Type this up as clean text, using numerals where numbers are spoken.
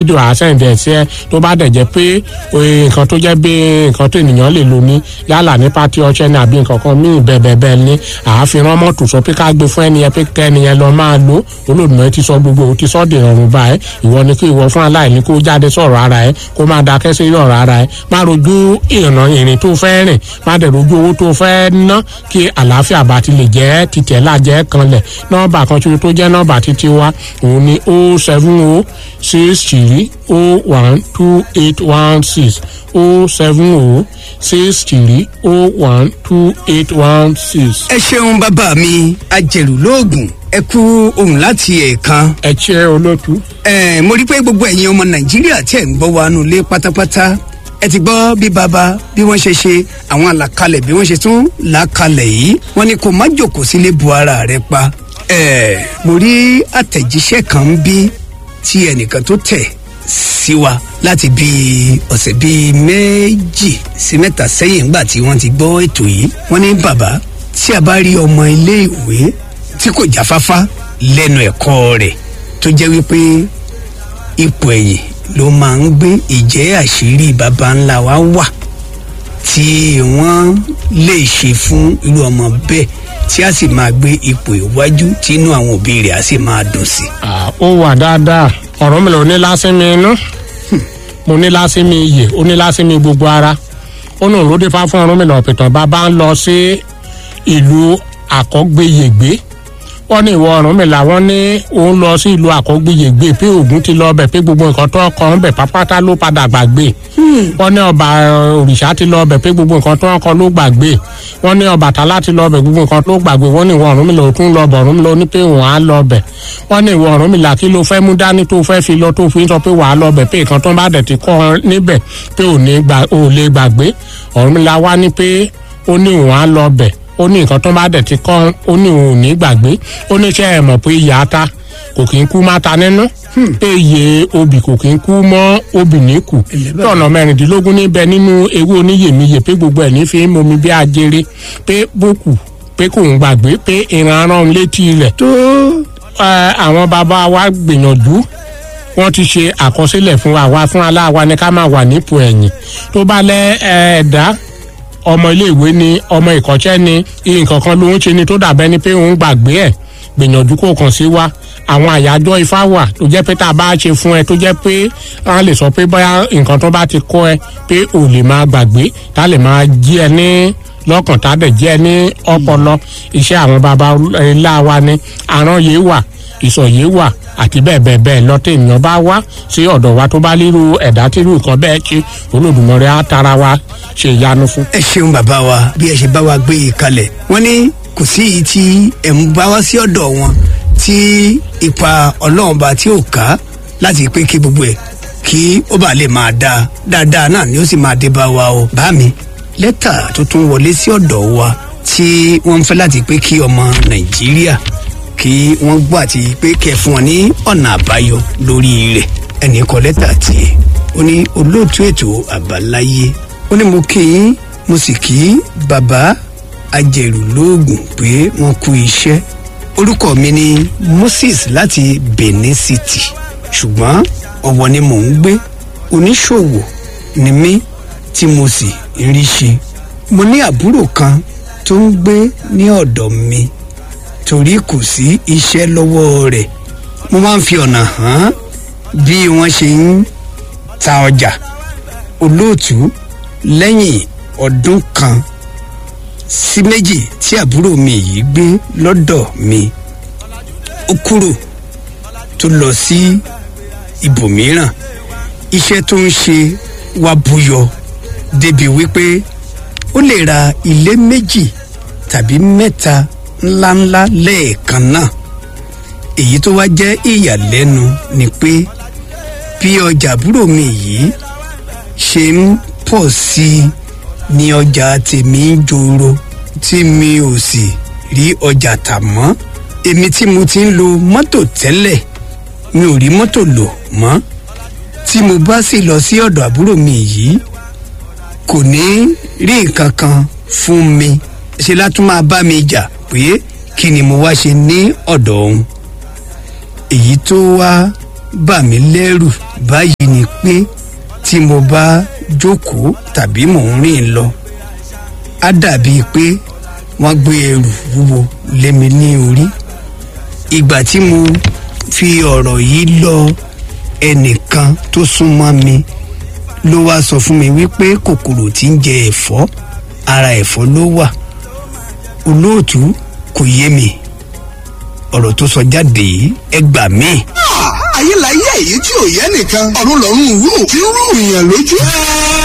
fídíò àsẹ̀ǹdẹ̀ sí ẹ tó bá dẹ̀ jẹ́ pé nǹkan tó jẹ́ bí nǹkan tó ènìyàn lè lò ní yálà ní pátí ọṣẹ ní àbí nǹkan kan míì bẹ́ẹ̀ ní àáfíran mọ́tò sọ pé ká gbé fún ẹnìyẹn pé kẹ́niyẹn lọ máa lò Olódùmarè ti sọ gbogbo ti sọ dè ọ̀run báyìí ìwọ ni kí ìwọ fún aláìní kó jáde sọ̀rọ̀ ara ẹ kó má dákẹ́ sí ọ̀rọ̀ ara ẹ má rojú ìrìn tó fẹ́ rìn má dẹ̀ rojú owó tó fẹ́ ná kí àlàáfíà bá ti lè jẹ́ títẹ̀ lájẹ́ kanlẹ̀ nọ́mbà kan ṣoṣo tó jẹ́ nọ́mbà títí wa òun ni 07063012816 07063012816. ẹ ṣeun bàbá mi ajẹ̀rù lóògùn ẹ kú ohùn láti ẹ̀ẹ̀kan. ẹ ṣe olótú. mo rí pé gbogbo ẹ̀yin ọmọ nàìjíríà tí ẹ̀ ń gbọ́ wa nulẹ̀ pátápátá ẹ ti gbọ́ bí baba bí wọ́n ṣe ṣe àwọn àlàkalẹ̀ bí wọ́n ṣe tún làkalẹ̀ yìí wọ́n ní kó má jòkó sílé bu ara rẹ̀ pa. mo rí àtẹ̀jíṣẹ́ kan ń bí tí ẹnìkan tó tẹ̀ sí wa láti bí ọ̀sẹ̀ bíi 2 sí 3 sẹ́yìn nígbà tí wọ́n ti gbọ́ ètò yìí wọ́n ní bàbá tí a bá rí ọmọ ilé ìwé tí kò jáfáfá lẹ́nu ẹ̀kọ́ rẹ̀ tó jẹ́ wípé ipò ẹ̀yìn ló máa ń gbé ìjẹ́ àṣírí baba ńlá wa wà tí wọ́n lè ṣe fún irú ọmọ bẹ́ẹ̀ tí a sì máa gbé ipò ìwájú tí inú àwọn òbí rẹ̀ á sì máa dùn sí. ó wà dáadáa ọ̀rọ̀ mi lò ní lásìmí inú mo ní lásìmí iyè ó ní lásìmí gbogbo ara ó nù ló dé fá fún ọ̀rọ̀ mi lọ pìtàn bàbá ń lọ sí ìlú àkọ́gbéyègbé wọ́n ní ìwọ Ọ̀rúnmìlà wọ́n ní òun lọ sí ìlú àkọ́gbéyègbé pé Ògún ti lọ bẹ̀ pé gbogbo nǹkan tó kọ́ ń bẹ̀ pápátá ló padà gbàgbé wọ́n ní ọba òrìṣà ti lọ bẹ̀ pé gbogbo nǹkan tó kọ́ ló gbàgbé wọ́n ní Ọbàtálá ti lọ bẹ̀ gbogbo nǹkan tó gbàgbé wọ́n ní ìwọ Ọ̀rúnmìlà ò tún lọ bọ̀ Ọ̀rúnmìlà ó ní pé òun á lọ bẹ̀ wọ́n ní ìwọ Ọ̀rúnmìlà kí ló fẹ́ mú dání tó fẹ́ fi lọ tó fi sọ pé wàá lọ bẹ̀ pé nǹkan tó bá dẹ̀ ti kọ́ níbẹ̀ pé ò lè gbàgbé Ọ̀rúnmìlà wá ní pé ó ní òun á lọ bẹ̀ ó ní nǹkan tó bá dẹ̀ ti kọ́ ó ní òun ò ní gbàgbé ó ní ṣe ẹ̀ mọ̀ pé ìyá ata kò kí ń kú má ta nínú pé iye obì kò kí ń kú mọ́ obì ní kù tọ̀nà 16 níbẹ̀ nínú ewé oníyèmíyè pé gbogbo ẹ̀ ní fi ń momi bí ajere pé bókù pé kò ń gbàgbé pé ìran arán létí ilẹ̀ tó àwọn bàbá wa gbìyànjú wọ́n ti ṣe àkọsílẹ̀ fún wa fún aláwa ní ká máa wà nípò ẹ̀yìn tó bá lẹ́ ẹ̀ẹ́dá ọmọ iléèwé ni ọmọ ìkọ́ṣẹ́ ni nǹkan kan ló ń ṣe ni tó dàbẹ́ ni pé òun gbàgbé ẹ̀ gbìyànjú kó kàn sí wa àwọn àyájọ́ ifá wà tó jẹ́ pé tá a bá ṣe fún ẹ tó jẹ́ pé wọ́n lè sọ pé bóyá nǹkan tó bá ti kọ́ ẹ pé ò lè máa gbàgbé tá a lè máa jí ẹ ní lọ́kàn tá a dẹ̀ jí ẹ ní ọpọlọ iṣẹ́ àwọn baba ńlá wa ni àrán yìí wà ìsọ̀yé wà àti bẹ́ẹ̀ bẹ́ẹ̀ lọ́tẹ̀ ènìyàn bá wá sí ọ̀dọ̀ wa tó bá lérò ẹ̀dá tírú nǹkan bẹ́ẹ̀ kí Olódùmarè á tara wa ṣe ìyanu fún. ẹ ṣeun bàbá wa bí ẹ ṣe bá wa gbé e kalẹ̀ wọ́n ní kò sí èyí tí ẹ̀ ń bá wá sí ọ̀dọ̀ wọn tí ipa Ọlọ́run bá tí ò ká láti pé kí gbogbo ẹ̀ kí ó bá lè máa dáadáa náà ni ó sì máa dé bá wa o. bá mi lẹ́tà tó tún wọlé sí ọ̀dọ̀ wa tí wọ́n ń fẹ́ láti pé kí ọmọ Nàìjíríà kí wọ́n gbọ́ àti pé kẹ́ fún wọn ní ọ̀nà àbáyọ lórí rẹ̀ ẹnì kọ lẹ́tà tiẹ̀ ó ní olóòtú ètò àbáláyé ó ní mo kí yín mo sì kí bàbá ajẹ̀rù lóògùn pé wọ́n kú iṣẹ́ orúkọ mi ni Moses láti Benin City ṣùgbọ́n Ọ̀wọ̀ ni mò ń gbé oníṣòwò ni mí tí mo sì ń rí ṣe mo ní àbúrò kan tó ń gbé ní ọ̀dọ̀ mi torí kò sí iṣẹ́ lọ́wọ́ rẹ̀ mo máa ń fi ọ̀nà hàn bí wọ́n ṣe ń ta ọjà olóòtú lẹ́yìn ọdún kan sí méjì tí àbúrò mi yìí gbé lọ́dọ̀ mi ó kúrò tó lọ sí ibòmíràn iṣẹ́ tó ń ṣe wá búyọ débi wípé ó lè ra ilé 2 tàbí 3 ńláńlá lẹ́ẹ̀kan náà èyí tó wá jẹ́ ìyàlẹ́nu ni pé bí ọjà àbúrò mi yìí ṣe ń pọ̀ sí i ní ọjà tèmi ń joro tí mi ò sì rí ọjà tà mọ́ èmi tí mo ti ń lo mọ́tò tẹ́lẹ̀ mi ò rí mọ́tò lò mọ́ tí mo bá sì lọ sí ọ̀dọ̀ àbúrò mi yìí kò ní rí nǹkan kan fún mi ṣe látún máa bá mi jà pé kí ni mo wá ṣe ní ọ̀dọ̀ òun èyí tó wá bà mí lẹ́rù báyìí ni pé tí mo bá jókòó tàbí mò ń rìn lọ á dàbí pé wọ́n gbé ẹrù wúwo lé mi ní orí. ìgbà tí mo fi ọ̀rọ̀ yìí lọ ẹnìkan tó súnmọ́ mi ló wá sọ fún mi wípé kòkòrò tí ń jẹ ẹ̀fọ́ ara ẹ̀fọ́ ló wà. olóòtú kò yé mi ọ̀rọ̀ tó sọ jáde yìí ẹ gbà mí. ayé láyé èyí tí ò yẹ nìkan ọ̀run lọ́rùn rú kí rú ìyàn lójú.